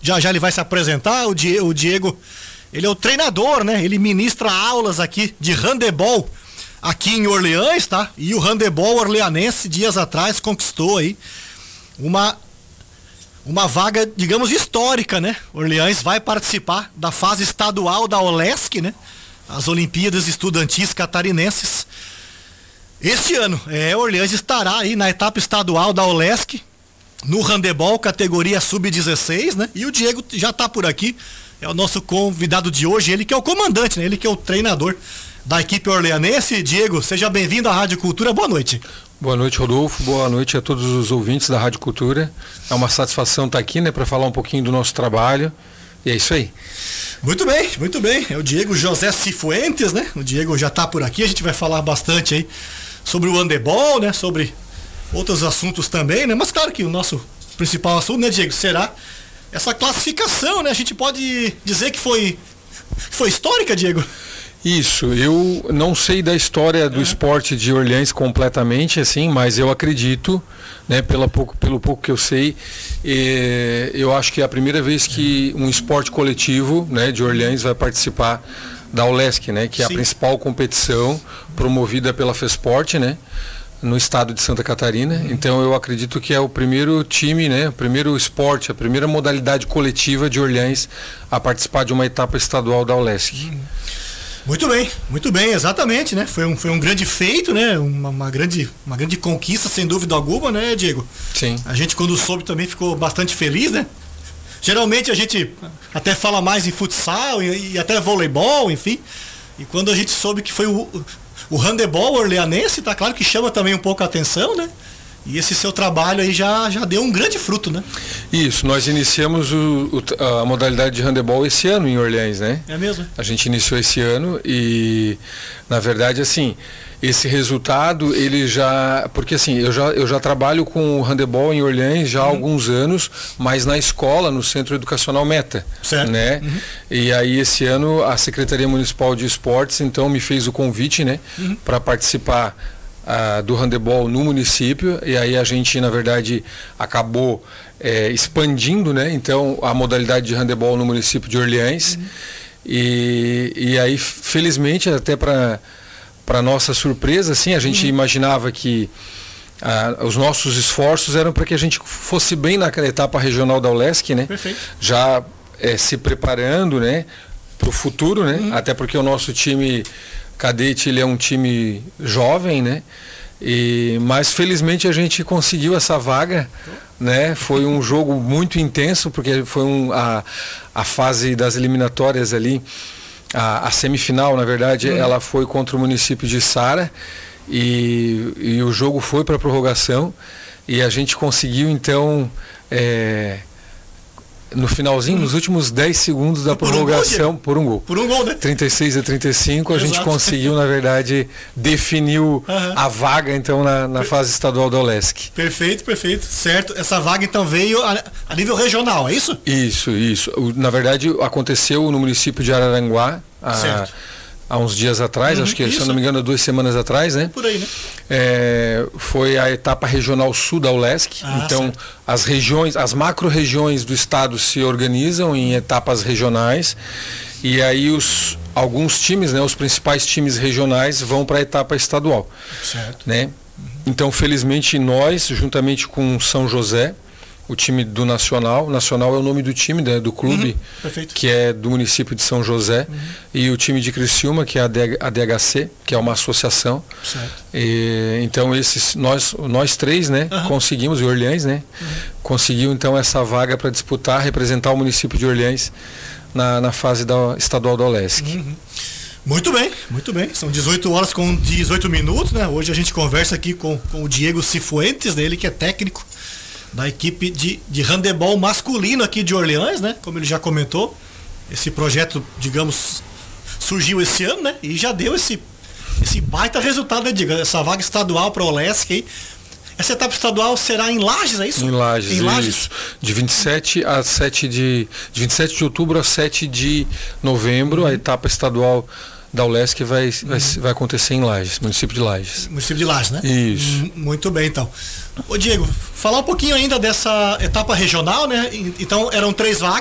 já já ele vai se apresentar. O Diego, ele é o treinador, né? Ele ministra aulas aqui de handebol aqui em Orleans, tá? E o handebol orleanense, dias atrás, conquistou aí uma vaga, digamos, histórica, né? Orleans vai participar da fase estadual da OLESC, né? As Olimpíadas Estudantis Catarinenses. Este ano, Orleans estará aí na etapa estadual da OLESC, no handebol, categoria sub-16, né? E o Diego já está por aqui, é o nosso convidado de hoje, ele que é o comandante, né? Ele que é o treinador da equipe orleanense. Diego, seja bem-vindo à Rádio Cultura, boa noite. Boa noite, Rodolfo, boa noite a todos os ouvintes da Rádio Cultura. É uma satisfação estar aqui, né, para falar um pouquinho do nosso trabalho, e é isso aí. Muito bem, muito bem. É o Diego José Cifuentes, né? O Diego já está por aqui, a gente vai falar bastante aí sobre o handebol, né? Sobre outros assuntos também, né? Mas claro que o nosso principal assunto, né, Diego, será essa classificação, né? A gente pode dizer que foi histórica, Diego? Isso, eu não sei da história do esporte de Orleans completamente, assim, mas eu acredito, né, pelo pouco que eu sei, eu acho que é a primeira vez que um esporte coletivo, né, de Orleans vai participar da OLESC, né, que é a principal competição promovida pela FESPORT, né, no estado de Santa Catarina. Então eu acredito que é o primeiro time, né, o primeiro esporte, a primeira modalidade coletiva de Orleans a participar de uma etapa estadual da OLESC. Muito bem, exatamente, né? Foi um grande feito, né? Uma grande conquista, sem dúvida alguma, né, Diego? Sim. A gente, quando soube, também ficou bastante feliz, né? Geralmente a gente até fala mais em futsal e até voleibol, enfim. E quando a gente soube que foi o handebol orleanense, tá claro que chama também um pouco a atenção, né? E esse seu trabalho aí já deu um grande fruto, né? Isso, nós iniciamos a modalidade de handebol esse ano em Orleans, né? É mesmo? A gente iniciou esse ano e, na verdade, assim, esse resultado, ele já... Porque, assim, eu já trabalho com o handebol em Orleans já há alguns anos, mas na escola, no Centro Educacional Meta. Certo. Né? E aí, esse ano, a Secretaria Municipal de Esportes, então, me fez o convite, né? Para participar do handebol no município, e aí a gente, na verdade, acabou expandindo, né? Então, a modalidade de handebol no município de Orleans. E aí, felizmente, até para nossa surpresa, assim, a gente imaginava que os nossos esforços eram para que a gente fosse bem naquela etapa regional da OLESC, né? Perfeito. Já se preparando, né, para o futuro, né? Até porque o nosso time cadete, ele é um time jovem, né? Mas felizmente a gente conseguiu essa vaga, né? Foi um jogo muito intenso, porque foi a fase das eliminatórias ali, a semifinal, na verdade, ela foi contra o município de Sara, e o jogo foi para a prorrogação, e a gente conseguiu então no finalzinho, nos últimos 10 segundos da prorrogação, por um gol. Por um gol, né? 36-35, a gente conseguiu, na verdade, definiu a vaga, então, na fase estadual da OLESC. Perfeito. Certo. Essa vaga, então, veio a nível regional, é isso? Isso. Na verdade, aconteceu no município de Araranguá, há uns dias atrás, acho que, se eu não me engano, 2 semanas atrás, né? Por aí, né? Foi a etapa regional sul da OLESC. Então, certo. As regiões, as macro-regiões do estado se organizam em etapas regionais, e aí alguns times, né, os principais times regionais vão para a etapa estadual. Certo. Né? Então, felizmente, nós, juntamente com São José, o time do Nacional é o nome do time, né, do clube, que é do município de São José, e o time de Criciúma, que é a DHC, que é uma associação. Certo. Então nós três, né, conseguimos, e Orleans, né, conseguiu então essa vaga para disputar, representar o município de Orleans na fase estadual da OLESC. Muito bem. São 18 horas com 18 minutos, né? Hoje a gente conversa aqui com o Diego Cifuentes, ele que é técnico da equipe de handebol masculino aqui de Orleans, né? Como ele já comentou, esse projeto, digamos, surgiu esse ano, né? E já deu esse baita resultado, né, Diego? Essa vaga estadual para o OLESC aí. Essa etapa estadual será em Lages, é isso? Em Lages. Isso. De 27 de outubro a 7 de novembro, a etapa estadual da OLESC vai acontecer em Lages, município de Lages. Município de Lages, né? Isso. Muito bem, então. Ô, Diego, falar um pouquinho ainda dessa etapa regional, né? Então, eram 3 vagas.